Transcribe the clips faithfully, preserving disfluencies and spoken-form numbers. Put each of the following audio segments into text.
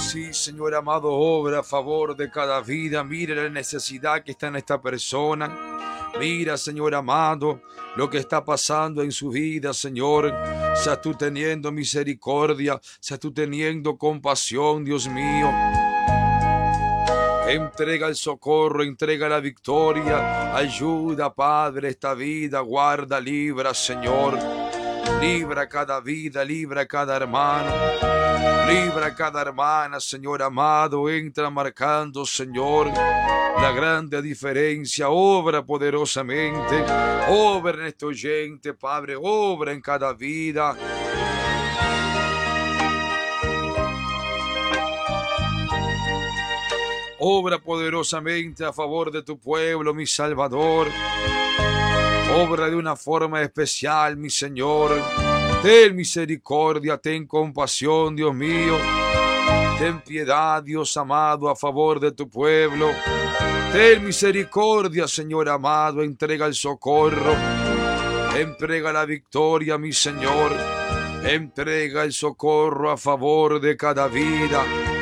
Sí, Señor amado, obra a favor de cada vida. Mira la necesidad que está en esta persona. Mira, Señor amado, lo que está pasando en su vida, Señor. Seas tú teniendo misericordia, seas tú teniendo compasión, Dios mío. Entrega el socorro, entrega la victoria. Ayuda, Padre, esta vida. Guarda, libra, Señor. Libra cada vida, libra cada hermano. Libra cada hermana, Señor amado. Entra marcando, Señor, la grande diferencia. Obra poderosamente. Obra en este oyente, Padre. Obra en cada vida. Obra poderosamente a favor de tu pueblo, mi Salvador. Obra de una forma especial, mi Señor. Ten misericordia, ten compasión, Dios mío. Ten piedad, Dios amado, a favor de tu pueblo. Ten misericordia, Señor amado. Entrega el socorro. Entrega la victoria, mi Señor. Entrega el socorro a favor de cada vida.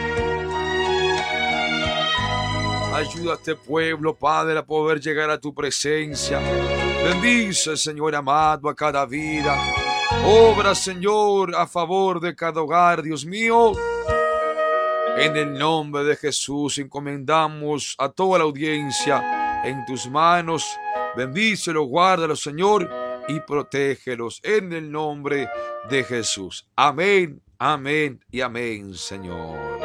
Ayuda a este pueblo, Padre, a poder llegar a tu presencia. Bendice, Señor amado, a cada vida. Obra, Señor, a favor de cada hogar, Dios mío. En el nombre de Jesús encomendamos a toda la audiencia en tus manos. Bendícelos, guárdalos, Señor, y protégelos en el nombre de Jesús. Amén, amén y amén, Señor.